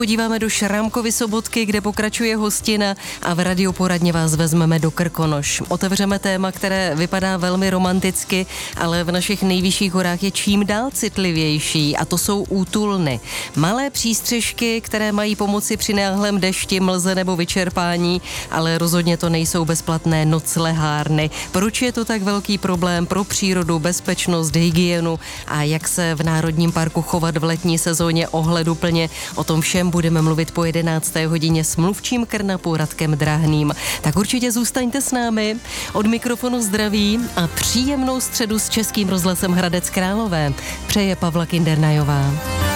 Podíváme do Šrámkovy Sobotky, kde pokračuje hostina a v radioporadně vás vezmeme do Krkonoš. Otevřeme téma, které vypadá velmi romanticky, ale v našich nejvyšších horách je čím dál citlivější a to jsou útulny. Malé přístřežky, které mají pomoci při náhlém dešti, mlze nebo vyčerpání, ale rozhodně to nejsou bezplatné noclehárny. Proč je to tak velký problém pro přírodu, bezpečnost, hygienu a jak se v Národním parku chovat v letní sezóně ohleduplně, o tom všem budeme mluvit po 11. hodině s mluvčím Krnapu Radkem Dráhným. Tak určitě zůstaňte s námi. Od mikrofonu zdraví a příjemnou středu s Českým rozhlasem Hradec Králové přeje Pavla Kindernajová.